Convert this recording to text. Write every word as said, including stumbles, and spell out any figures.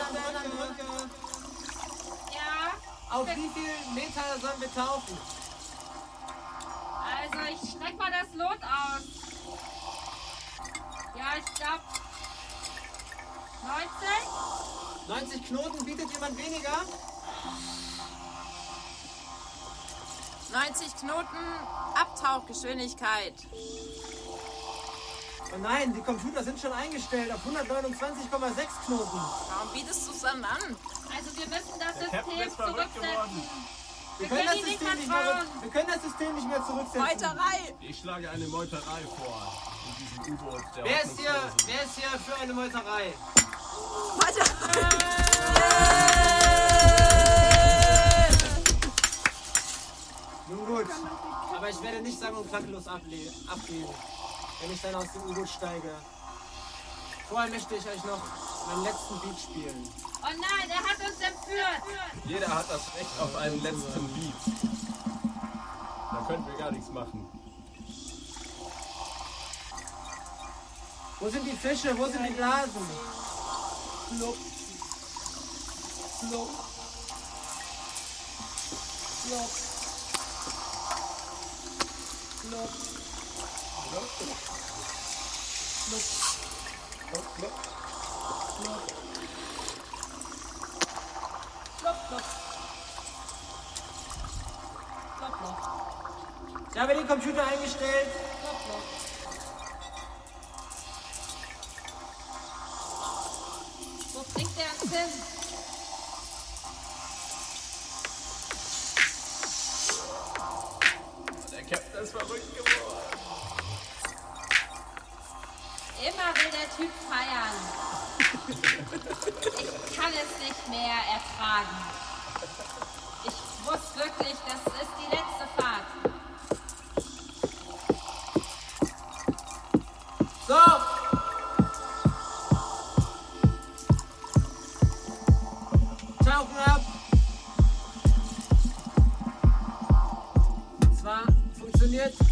Brücke. Ja. Auf wie viel Meter sollen wir tauchen? Also ich streck mal das Lot aus. Ja, ich glaube neunzig. neunzig Knoten, bietet jemand weniger? neunzig Knoten, Abtauchgeschwindigkeit. Oh nein, die Computer sind schon eingestellt auf hundertneunundzwanzig Komma sechs Knoten. Warum bietest du es dann an? Also wir müssen das Der Captain System ist verrückt zurücksetzen. geworden. Wir, Wir können können das ihn nicht System nicht mehr, vertrauen. wir können das System nicht mehr zurücksetzen. Meuterei! Ich schlage eine Meuterei vor in diesem U-Boot der Wer ist, hier, Hoffnungslosen. wer ist hier für eine Meuterei? Meuterei! Nun gut, aber ich werde nicht sang- und klanglos able- abgehen, wenn ich dann aus dem U-Boot steige. Vorher möchte ich euch noch meinen letzten Beat spielen. Oh nein, er hat uns entführt. Jeder hat das Recht auf einen letzten Beat. Da können wir gar nichts machen. Wo sind die Fische? Wo sind die Blasen? Flupp. Flupp. Flupp. Flupp. Flupp. Flupp. Flupp. Flupp. Flupp. Flupp, flupp. Flupp, flupp. Ich habe den Computer eingestellt. Flupp, flupp. Wo bringt der uns hin? Der Captain ist verrückt geworden. Immer will der Typ feiern. Ich kann es nicht mehr ertragen. Ich wusste wirklich, das ist die letzte Fahrt. So! Tauchen ab! Zwar funktioniert